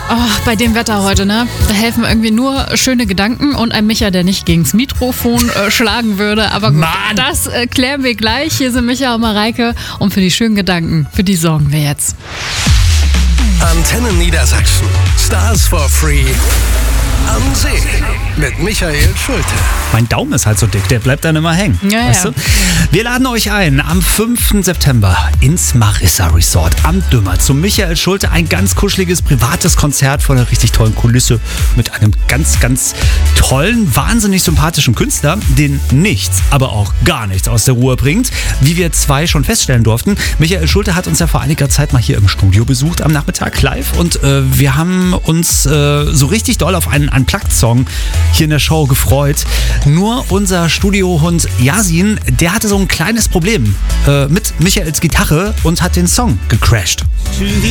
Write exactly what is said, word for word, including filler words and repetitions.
Oh, bei dem Wetter heute, ne? Da helfen irgendwie nur schöne Gedanken und ein Micha, der nicht gegens Mikrofon äh, schlagen würde. Aber gut, Mann. das äh, klären wir gleich. Hier sind Micha und Mareike und für die schönen Gedanken, für die sorgen wir jetzt. Antenne Niedersachsen. Stars for Free. Am See. Mit Michael Schulte. Mein Daumen ist halt so dick, der bleibt dann immer hängen. Ja, weißt ja. du? Wir laden euch ein am fünften September ins Marissa Resort am Dümmer zum Michael Schulte. Ein ganz kuscheliges, privates Konzert vor einer richtig tollen Kulisse mit einem ganz, ganz tollen, wahnsinnig sympathischen Künstler, den nichts, aber auch gar nichts aus der Ruhe bringt. Wie wir zwei schon feststellen durften. Michael Schulte hat uns ja vor einiger Zeit mal hier im Studio besucht am Nachmittag live und äh, wir haben uns äh, so richtig doll auf einen Unplugged-Song hier in der Show gefreut. Nur unser Studiohund Yasin, der hatte so ein kleines Problem äh, mit Michaels Gitarre und hat den Song gecrashed.